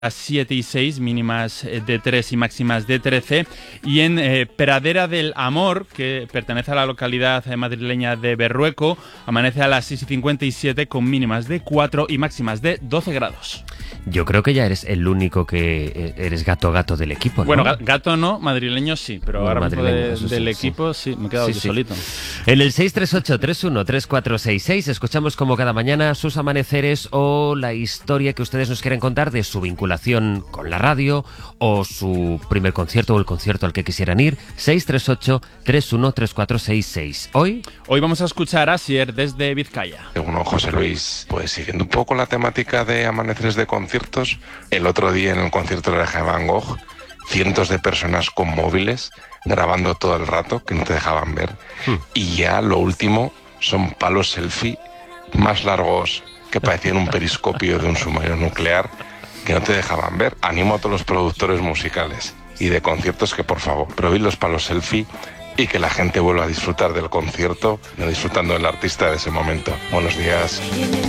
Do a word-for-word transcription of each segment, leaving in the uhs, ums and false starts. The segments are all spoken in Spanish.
siete y seis, mínimas de tres y máximas de trece. Y en eh, Pradera del Amor, que pertenece a la localidad madrileña de Berrueco, amanece a las seis y cincuenta y siete con mínimas de cuatro y máximas de doce grados. Yo creo que ya eres el único que eres gato gato del equipo, ¿no? Bueno, gato no, madrileño sí, pero bueno, ahora mismo de, sí, del sí, equipo sí, me he quedado sí, yo sí. solito. En el seis tres ocho, tres uno tres cuatro seis seis escuchamos como cada mañana sus amaneceres o la historia que ustedes nos quieren contar de su vinculación con la radio o su primer concierto o el concierto al que quisieran ir. Seis tres ocho, tres uno tres cuatro seis seis. Hoy Hoy vamos a escuchar a Asier desde Vizcaya. Bueno, José Luis, pues siguiendo un poco la temática de amaneceres de conciertos, el otro día en el concierto de la Van Gogh, cientos de personas con móviles grabando todo el rato que no te dejaban ver. Hmm. Y ya lo último son palos selfie más largos que parecían un periscopio de un submarino nuclear que no te dejaban ver. Animo a todos los productores musicales y de conciertos que por favor prohibid los palos selfie y que la gente vuelva a disfrutar del concierto, no disfrutando del artista de ese momento. Buenos días.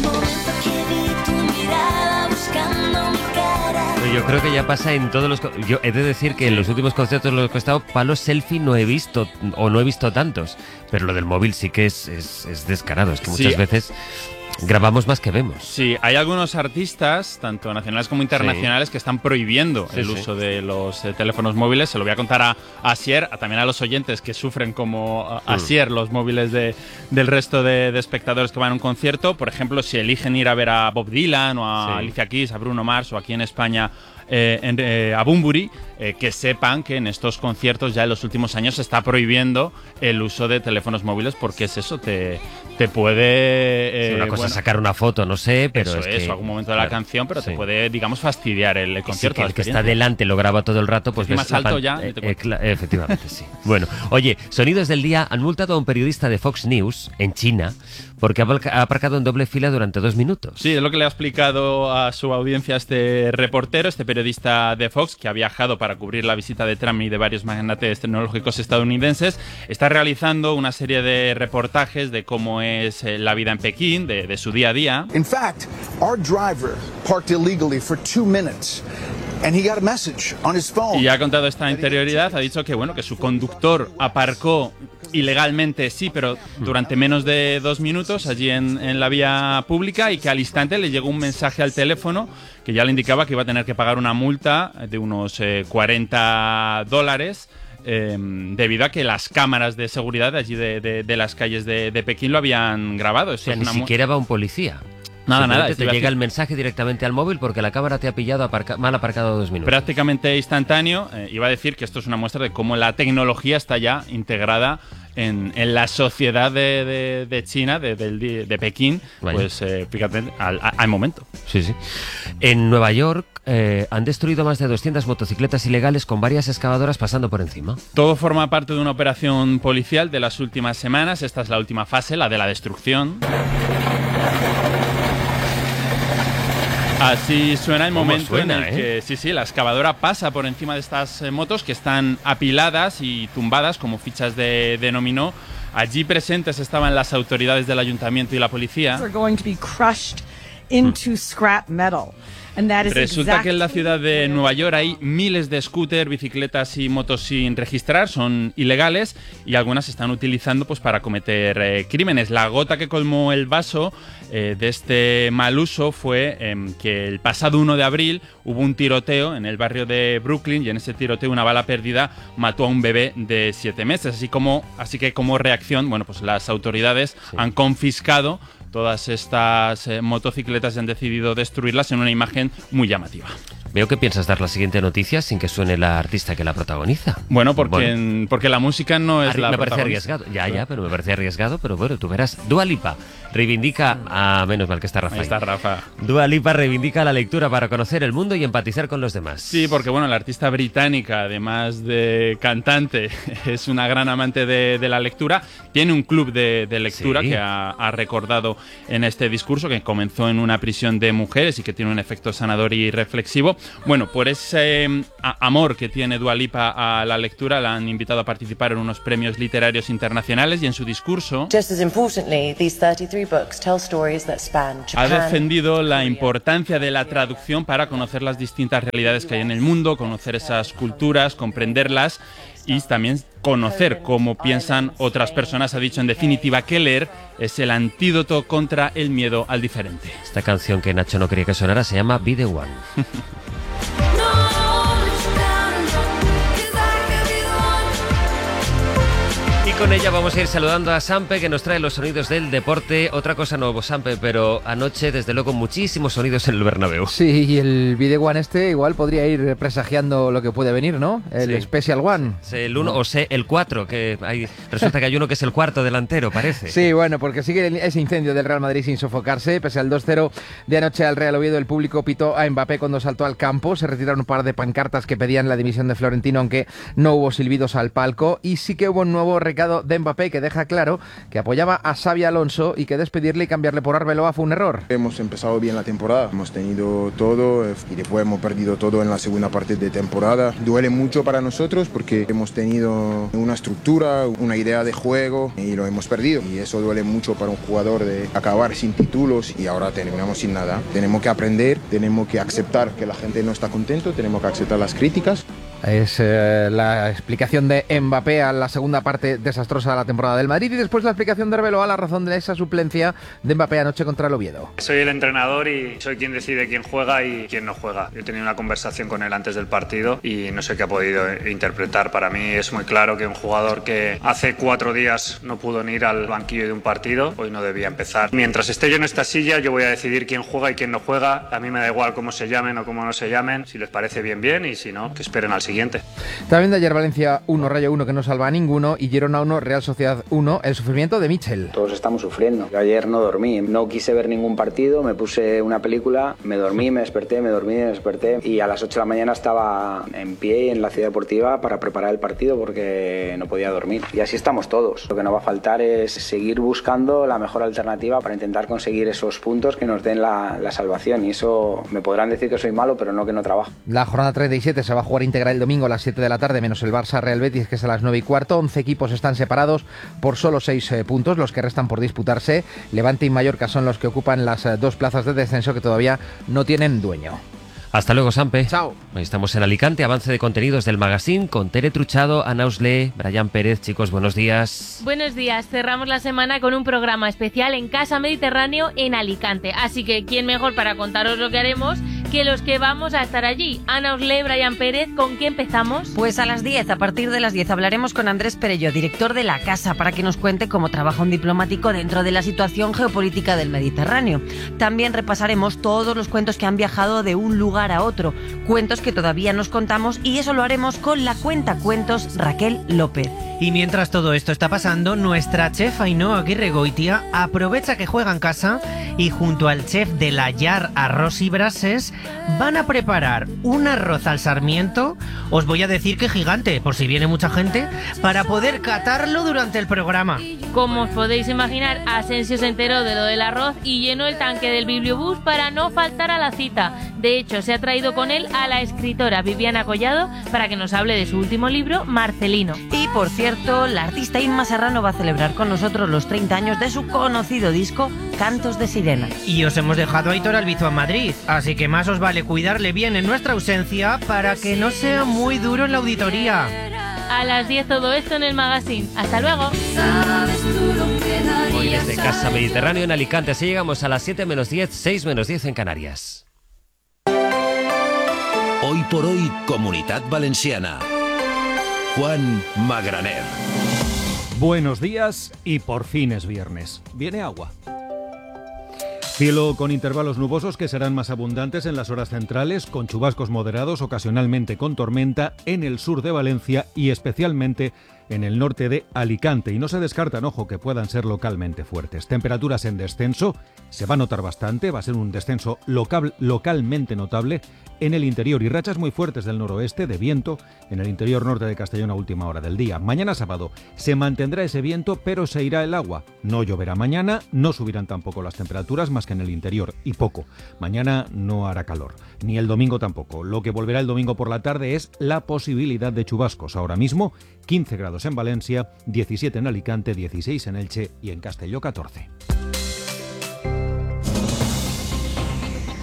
Yo creo que ya pasa en todos los... Yo he de decir que en los últimos conciertos en los que he estado, palos selfie no he visto, o no he visto tantos, pero lo del móvil sí que es, es, es descarado, es que muchas sí. veces... grabamos más que vemos. Sí, hay algunos artistas, tanto nacionales como internacionales, sí. que están prohibiendo sí, el sí. uso de los eh, teléfonos móviles. Se lo voy a contar a, a Asier, a, también a los oyentes que sufren como a, mm. Asier los móviles de, del resto de, de espectadores que van a un concierto. Por ejemplo, si eligen ir a ver a Bob Dylan o a sí. Alicia Keys, a Bruno Mars o aquí en España eh, en, eh, a Bunbury, eh, que sepan que en estos conciertos ya en los últimos años se está prohibiendo el uso de teléfonos móviles porque es eso, te, te puede... Eh, sí, una cosa bueno, es sacar una foto, no sé, pero eso es, es que, algún momento de la claro, canción, pero sí. te puede, digamos, fastidiar el, el concierto. Sí, que el que está delante lo graba todo el rato, pues ves más alto pan... ya. Eh, eh, efectivamente, sí. Bueno, oye, Sonidos del Día han multado a un periodista de Fox News en China porque ha aparcado en doble fila durante dos minutos. Sí, es lo que le ha explicado a su audiencia este reportero, este periodista de Fox, que ha viajado para cubrir la visita de Trump y de varios magnates tecnológicos estadounidenses. Está realizando una serie de reportajes de cómo es la vida en Pekín, de, de su día a día. In fact, our driver parked illegally for two minutes. And he got a message on his phone. Y ha contado esta interioridad, ha dicho que bueno que su conductor aparcó ilegalmente, sí, pero durante menos de dos minutos allí en, en la vía pública y que al instante le llegó un mensaje al teléfono que ya le indicaba que iba a tener que pagar una multa de unos eh, cuarenta dólares. Eh, debido a que las cámaras de seguridad de allí de, de, de las calles de, de Pekín lo habían grabado. Eso o sea, es ni una siquiera va un policía. Nada, nada. Te llega el mensaje directamente al móvil porque la cámara te ha pillado aparca mal aparcado dos minutos. Prácticamente instantáneo. Eh, iba a decir que esto es una muestra de cómo la tecnología está ya integrada en, en la sociedad de, de, de China, de, de, de Pekín. Vaya. Pues eh, fíjate, al, al momento. Sí, sí. En Nueva York eh, han destruido más de doscientas motocicletas ilegales con varias excavadoras pasando por encima. Todo forma parte de una operación policial de las últimas semanas. Esta es la última fase, la de la destrucción. Así suena el momento suena, en el eh? que sí, sí, la excavadora pasa por encima de estas eh, motos que están apiladas y tumbadas como fichas de, de dominó. Allí presentes estaban las autoridades del ayuntamiento y la policía. Resulta que en la ciudad de Nueva York hay miles de scooters, bicicletas y motos sin registrar, son ilegales y algunas se están utilizando pues para cometer eh, crímenes. La gota que colmó el vaso eh, de este mal uso fue eh, que el pasado uno de abril hubo un tiroteo en el barrio de Brooklyn y en ese tiroteo una bala perdida mató a un bebé de siete meses. Así, como, así que como reacción, bueno, pues las autoridades sí. han confiscado todas estas eh, motocicletas y han decidido destruirlas en una imagen muy llamativa. Veo que piensas dar la siguiente noticia sin que suene la artista que la protagoniza. Bueno, porque, bueno. En, porque la música no es Arri la Me parece protagonista. arriesgado. Ya, ya, pero me parece arriesgado. Pero bueno, tú verás. Dua Lipa reivindica... Ah, menos mal que está Rafa. Ahí está Rafa. Dua Lipa reivindica la lectura para conocer el mundo y empatizar con los demás. Sí, porque bueno, la artista británica, además de cantante, es una gran amante de, de la lectura. Tiene un club de, de lectura sí. que ha, ha recordado en este discurso, que comenzó en una prisión de mujeres y que tiene un efecto sanador y reflexivo. Bueno, por ese eh, amor que tiene Dua Lipa a la lectura, la han invitado a participar en unos premios literarios internacionales y en su discurso... Just as importantly, these thirty-three Ha defendido la importancia de la traducción para conocer las distintas realidades que hay en el mundo, conocer esas culturas, comprenderlas y también conocer cómo piensan otras personas. Ha dicho en definitiva que leer es el antídoto contra el miedo al diferente. Esta canción que Nacho no quería que sonara se llama Be The One. Y con ella vamos a ir saludando a Sampe, que nos trae los sonidos del deporte. Otra cosa no, Sampe, pero anoche, desde luego, muchísimos sonidos en el Bernabéu. Sí, y el Be The One este igual podría ir presagiando lo que puede venir, ¿no? El sí. Special One. Sé el uno o sé el cuatro, que hay, resulta que hay uno que es el cuarto delantero, parece. Sí, bueno, porque sigue ese incendio del Real Madrid sin sofocarse. Pese al dos cero de anoche al Real Oviedo, el público pitó a Mbappé cuando saltó al campo. Se retiraron un par de pancartas que pedían la dimisión de Florentino, aunque no hubo silbidos al palco. Y sí que hubo un nuevo recado de Mbappé que deja claro que apoyaba a Xabi Alonso y que despedirle y cambiarle por Arbeloa fue un error. Hemos empezado bien la temporada, hemos tenido todo y después hemos perdido todo en la segunda parte de temporada. Duele mucho para nosotros porque hemos tenido una estructura, una idea de juego y lo hemos perdido. Y eso duele mucho para un jugador de acabar sin títulos y ahora terminamos sin nada. Tenemos que aprender, tenemos que aceptar que la gente no está contento, tenemos que aceptar las críticas. Es eh, la explicación de Mbappé a la segunda parte desastrosa de la temporada del Madrid y después la explicación de Arbeloa a la razón de esa suplencia de Mbappé anoche contra el Oviedo. Soy el entrenador y soy quien decide quién juega y quién no juega. He tenido una conversación con él antes del partido y no sé qué ha podido interpretar. Para mí es muy claro que un jugador que hace cuatro días no pudo ni ir al banquillo de un partido, hoy no debía empezar. Mientras esté yo en esta silla, yo voy a decidir quién juega y quién no juega. A mí me da igual cómo se llamen o cómo no se llamen. Si les parece bien, bien, y si no, que esperen al siguiente. Siguiente. También de ayer Valencia uno, Rayo uno, que no salva a ninguno, y Girona uno, Real Sociedad uno, el sufrimiento de Michel. Todos estamos sufriendo. Yo ayer no dormí, no quise ver ningún partido, me puse una película, me dormí, me desperté, me dormí, me desperté y a las ocho de la mañana estaba en pie en la ciudad deportiva para preparar el partido porque no podía dormir. Y así estamos todos. Lo que no va a faltar es seguir buscando la mejor alternativa para intentar conseguir esos puntos que nos den la, la salvación, y eso me podrán decir que soy malo, pero no que no trabajo. La jornada treinta y siete se va a jugar íntegra el domingo a las siete de la tarde, menos el Barça Real Betis, que es a las nueve y cuarto. once equipos están separados por solo seis eh, puntos, los que restan por disputarse. Levante y Mallorca son los que ocupan las eh, dos plazas de descenso que todavía no tienen dueño. Hasta luego, Sampe. Chao. Estamos en Alicante, avance de contenidos del magazine con Tere Truchado, Ana Oslé, Brian Pérez. Chicos, buenos días. Buenos días. Cerramos la semana con un programa especial en Casa Mediterráneo en Alicante. Así que, ¿quién mejor para contaros lo que haremos que los que vamos a estar allí? Ana Oslé, Brian Pérez, ¿con qué empezamos? Pues a las diez, a partir de las diez, hablaremos con Andrés Perello, director de la Casa, para que nos cuente cómo trabaja un diplomático dentro de la situación geopolítica del Mediterráneo. También repasaremos todos los cuentos que han viajado de un lugar a otro, cuentos que todavía nos contamos, y eso lo haremos con la cuentacuentos Raquel López. Y mientras todo esto está pasando, nuestra chef Ainhoa Aguirregoitia aprovecha que juega en casa y junto al chef de la Llar Arroz y Brases van a preparar un arroz al sarmiento, os voy a decir que gigante, por si viene mucha gente, para poder catarlo durante el programa. Como os podéis imaginar, Asensio se enteró de lo del arroz y llenó el tanque del bibliobús para no faltar a la cita. De hecho, se ha traído con él a la escritora Viviana Collado para que nos hable de su último libro, Marcelino. Y por cierto, la artista Inma Serrano va a celebrar con nosotros los treinta años de su conocido disco Cantos de Sirena. Y os hemos dejado a Aitor Albizu en Madrid, así que más os vale cuidarle bien en nuestra ausencia para que no sea muy duro en la auditoría. A las diez todo esto en el magazine. ¡Hasta luego! Hoy desde Casa Mediterráneo en Alicante, así llegamos a las siete menos diez, seis menos diez en Canarias. Hoy por hoy, Comunitat Valenciana. Juan Magraner. Buenos días y por fin es viernes. Viene agua. Cielo con intervalos nubosos que serán más abundantes en las horas centrales, con chubascos moderados, ocasionalmente con tormenta, en el sur de Valencia y especialmente en el norte de Alicante. Y no se descartan, ojo, que puedan ser localmente fuertes. Temperaturas en descenso, se va a notar bastante, va a ser un descenso local, localmente notable en el interior y rachas muy fuertes del noroeste de viento en el interior norte de Castellón a última hora del día. Mañana sábado se mantendrá ese viento, pero se irá el agua. No lloverá mañana, no subirán tampoco las temperaturas más que en el interior y poco. Mañana no hará calor, ni el domingo tampoco. Lo que volverá el domingo por la tarde es la posibilidad de chubascos. Ahora mismo quince grados en Valencia, diecisiete en Alicante, dieciséis en Elche y en Castelló catorce.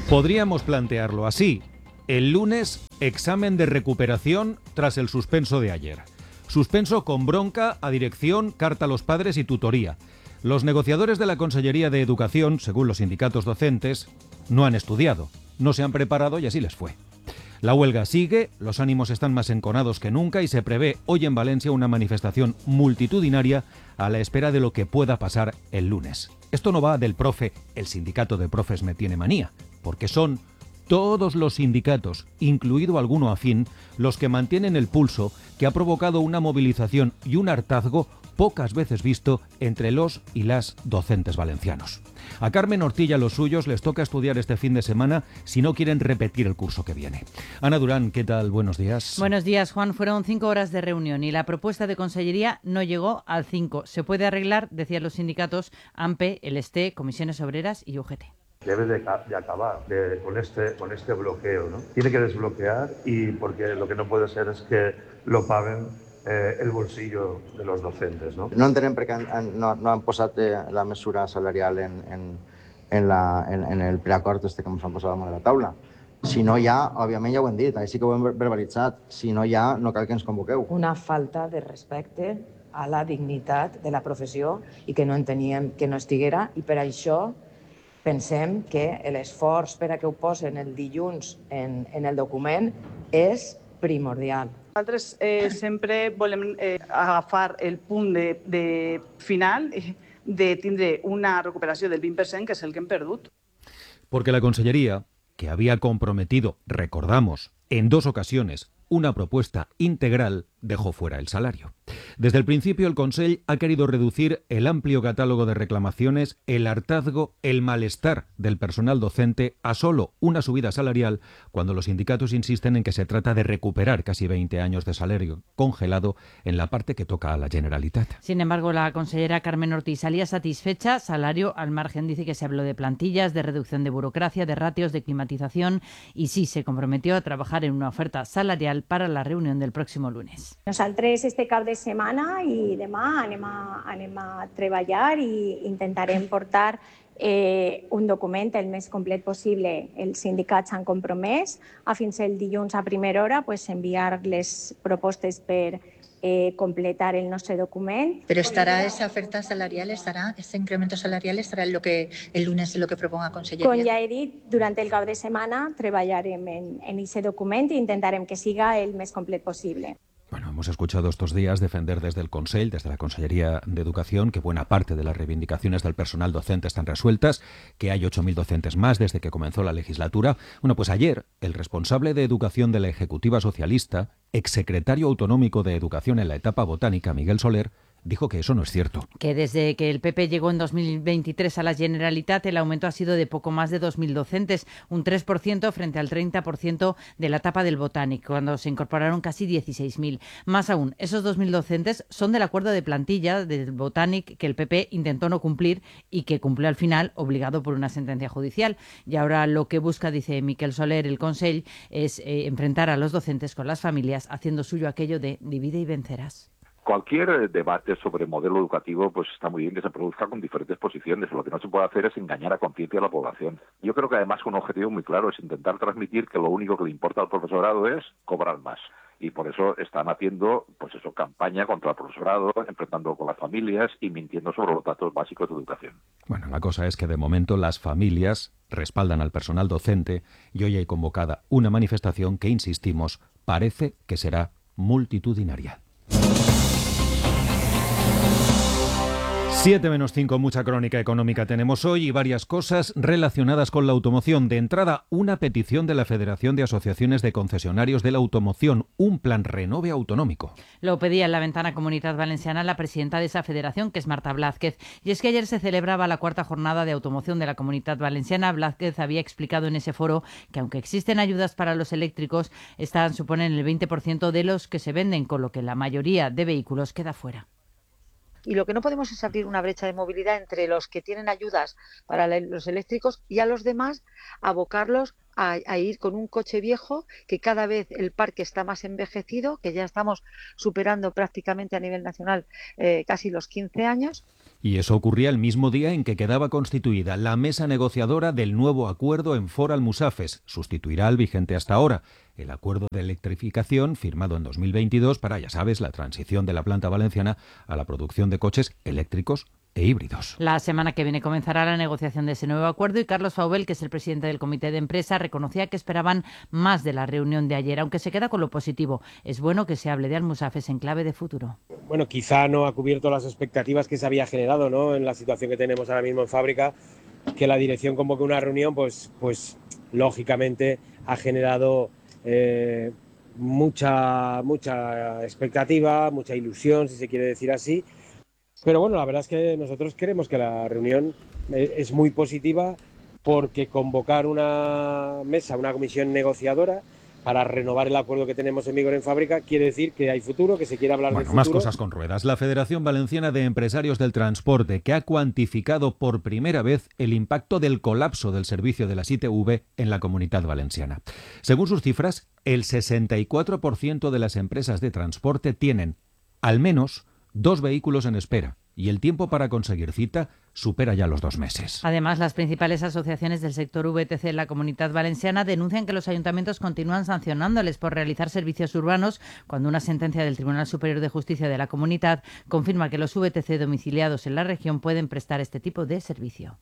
Podríamos plantearlo así. El lunes, examen de recuperación tras el suspenso de ayer. Suspenso con bronca a dirección, carta a los padres y tutoría. Los negociadores de la Consellería de Educación, según los sindicatos docentes, no han estudiado, no se han preparado y así les fue. La huelga sigue, los ánimos están más enconados que nunca y se prevé hoy en Valencia una manifestación multitudinaria a la espera de lo que pueda pasar el lunes. Esto no va del profe, el sindicato de profes me tiene manía, porque son todos los sindicatos, incluido alguno afín, los que mantienen el pulso que ha provocado una movilización y un hartazgo pocas veces visto entre los y las docentes valencianos. A Carmen Ortilla y los suyos les toca estudiar este fin de semana si no quieren repetir el curso que viene. Ana Durán, ¿qué tal? Buenos días. Buenos días, Juan. Fueron cinco horas de reunión y la propuesta de Consellería no llegó al cinco. Se puede arreglar, decían los sindicatos, AMPE, el ESTE, Comisiones Obreras y U G T. Debe de, de acabar de, con, este, con este bloqueo, ¿no? Tiene que desbloquear y porque lo que no puede ser es que lo paguen eh, el bolsillo de los docentes, no? No entenem perquè han, no, no han posat eh, la mesura salarial en, en, en, la, en, en el preacord este que ens han posat damunt de la taula. Si no hi ha, òbviament ja ho hem dit, així que ho hem verbalitzat, si no hi ha, no cal que ens convoqueu. Una falta de respecte a la dignitat de la professió i que no enteníem que no estiguera i per això pensem que l'esforç per a que ho posen el dilluns en, en el document és primordial. Nosaltres eh, sempre volem eh, agafar el punt de, de final de tindre una recuperació del vint per cent, que és el que hem perdut. Porque la Consellería, que había comprometido, recordamos, en dos ocasiones, una propuesta integral, dejó fuera el salario. Desde el principio el Consell ha querido reducir el amplio catálogo de reclamaciones, el hartazgo, el malestar del personal docente a solo una subida salarial, cuando los sindicatos insisten en que se trata de recuperar casi veinte años de salario congelado en la parte que toca a la Generalitat. Sin embargo, la consellera Carmen Ortiz salía satisfecha, salario al margen. Dice que se habló de plantillas, de reducción de burocracia, de ratios, de climatización y sí se comprometió a trabajar en una oferta salarial para la reunión del próximo lunes. Nosaltres este cap de setmana i demà anem a, anem a treballar i intentarem portar eh, un document el més complet possible. Els sindicats s'han compromès a fins el dilluns a primera hora pues, enviar les propostes per eh, completar el nostre document. Pero estará esa oferta salarial, estará ese incremento salarial, estará en lo que el lunes en lo que proponga Conselleria. Com ja he dit, durant el cap de setmana treballarem en, en ese document i intentarem que siga el més complet possible. Bueno, hemos escuchado estos días defender desde el Consell, desde la Consellería de Educación, que buena parte de las reivindicaciones del personal docente están resueltas, que hay ocho mil docentes más desde que comenzó la legislatura. Bueno, pues ayer, el responsable de Educación de la Ejecutiva Socialista, exsecretario autonómico de Educación en la etapa botánica, Miguel Soler, dijo que eso no es cierto. Que desde que el P P llegó en dos mil veintitrés a la Generalitat, el aumento ha sido de poco más de dos mil docentes, un tres por ciento frente al treinta por ciento de la etapa del Botanic, cuando se incorporaron casi dieciséis mil. Más aún, esos dos mil docentes son del acuerdo de plantilla del Botanic que el P P intentó no cumplir y que cumplió al final, obligado por una sentencia judicial. Y ahora lo que busca, dice Miquel Soler, el Consell, es eh, enfrentar a los docentes con las familias, haciendo suyo aquello de divide y vencerás. Cualquier debate sobre modelo educativo pues está muy bien que se produzca con diferentes posiciones. Lo que no se puede hacer es engañar a conciencia a la población. Yo creo que además un objetivo muy claro es intentar transmitir que lo único que le importa al profesorado es cobrar más. Y por eso están haciendo pues eso campaña contra el profesorado, enfrentando con las familias y mintiendo sobre los datos básicos de educación. Bueno, la cosa es que de momento las familias respaldan al personal docente y hoy hay convocada una manifestación que, insistimos, parece que será multitudinaria. siete menos cinco, mucha crónica económica tenemos hoy y varias cosas relacionadas con la automoción. De entrada, una petición de la Federación de Asociaciones de Concesionarios de la Automoción, un plan renove autonómico. Lo pedía en la ventana Comunitat Valenciana la presidenta de esa federación, que es Marta Blázquez. Y es que ayer se celebraba la cuarta jornada de automoción de la Comunitat Valenciana. Blázquez había explicado en ese foro que aunque existen ayudas para los eléctricos, estas suponen el veinte por ciento de los que se venden, con lo que la mayoría de vehículos queda fuera. Y lo que no podemos es abrir una brecha de movilidad entre los que tienen ayudas para los eléctricos y a los demás abocarlos a, a ir con un coche viejo, que cada vez el parque está más envejecido, que ya estamos superando prácticamente a nivel nacional eh, casi los quince años. Y eso ocurría el mismo día en que quedaba constituida la mesa negociadora del nuevo acuerdo en For Almusafes. Sustituirá al vigente hasta ahora, el acuerdo de electrificación firmado en dos mil veintidós para, ya sabes, la transición de la planta valenciana a la producción de coches eléctricos e híbridos. La semana que viene comenzará la negociación de ese nuevo acuerdo y Carlos Faubel, que es el presidente del comité de empresa, reconocía que esperaban más de la reunión de ayer, aunque se queda con lo positivo. Es bueno que se hable de Almusafes en clave de futuro. Bueno, quizá no ha cubierto las expectativas que se había generado, ¿no?, en la situación que tenemos ahora mismo en fábrica, que la dirección convoque una reunión, pues, pues lógicamente ha generado eh, mucha, mucha expectativa, mucha ilusión, si se quiere decir así. Pero bueno, la verdad es que nosotros creemos que la reunión es muy positiva, porque convocar una mesa, una comisión negociadora para renovar el acuerdo que tenemos en vigor en fábrica quiere decir que hay futuro, que se quiere hablar bueno, de futuro. Más cosas con ruedas. La Federación Valenciana de Empresarios del Transporte, que ha cuantificado por primera vez el impacto del colapso del servicio de las I T V en la Comunidad Valenciana. Según sus cifras, el sesenta y cuatro por ciento de las empresas de transporte tienen al menos dos vehículos en espera y el tiempo para conseguir cita supera ya los dos meses. Además, las principales asociaciones del sector V T C en la Comunidad Valenciana denuncian que los ayuntamientos continúan sancionándoles por realizar servicios urbanos, cuando una sentencia del Tribunal Superior de Justicia de la Comunidad confirma que los V T C domiciliados en la región pueden prestar este tipo de servicio.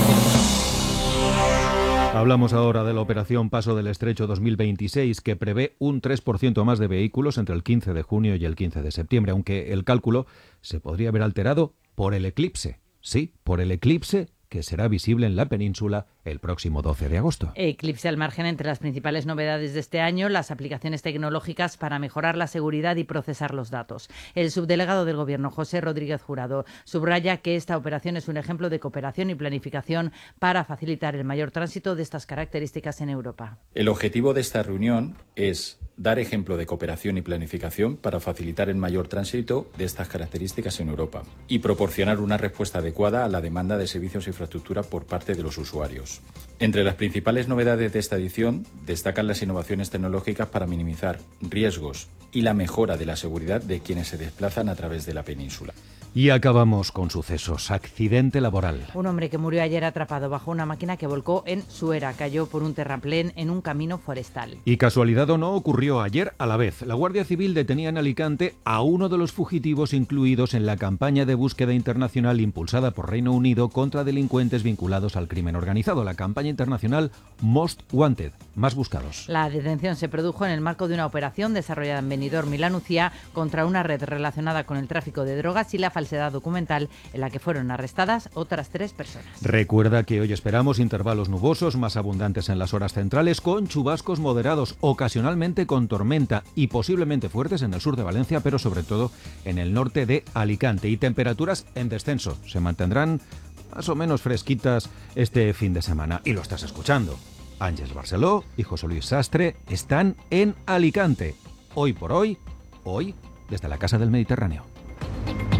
Hablamos ahora de la operación Paso del Estrecho dos mil veintiséis, que prevé un tres por ciento más de vehículos entre el quince de junio y el quince de septiembre, aunque el cálculo se podría ver alterado por el eclipse. Sí, por el eclipse que será visible en la península el próximo doce de agosto. Eclipse al margen. Entre las principales novedades de este año, las aplicaciones tecnológicas para mejorar la seguridad y procesar los datos. El subdelegado del Gobierno, José Rodríguez Jurado, subraya que esta operación es un ejemplo de cooperación y planificación para facilitar el mayor tránsito de estas características en Europa. El objetivo de esta reunión es dar ejemplo de cooperación y planificación para facilitar el mayor tránsito de estas características en Europa y proporcionar una respuesta adecuada a la demanda de servicios e infraestructura por parte de los usuarios. Entre las principales novedades de esta edición destacan las innovaciones tecnológicas para minimizar riesgos y la mejora de la seguridad de quienes se desplazan a través de la península. Y acabamos con sucesos. Accidente laboral. Un hombre que murió ayer atrapado bajo una máquina que volcó en Suera. Cayó por un terraplén en un camino forestal. Y casualidad o no, ocurrió ayer a la vez. La Guardia Civil detenía en Alicante a uno de los fugitivos incluidos en la campaña de búsqueda internacional impulsada por Reino Unido contra delincuentes vinculados al crimen organizado. La campaña internacional Most Wanted, más buscados. La detención se produjo en el marco de una operación desarrollada en Benidorm y La Nucía contra una red relacionada con el tráfico de drogas y la falsedad documental, en la que fueron arrestadas otras tres personas. Recuerda que hoy esperamos intervalos nubosos más abundantes en las horas centrales, con chubascos moderados, ocasionalmente con tormenta y posiblemente fuertes en el sur de Valencia, pero sobre todo en el norte de Alicante, y temperaturas en descenso. Se mantendrán más o menos fresquitas este fin de semana. Y lo estás escuchando. Ángeles Barceló y José Luis Sastre están en Alicante. Hoy por hoy, hoy desde la Casa del Mediterráneo.